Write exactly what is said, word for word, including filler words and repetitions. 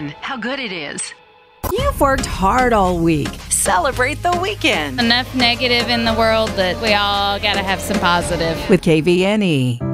weekend. How good it is. You've worked hard all week. Celebrate the weekend. Enough negative in the world that we all got to have some positive. With K V N E.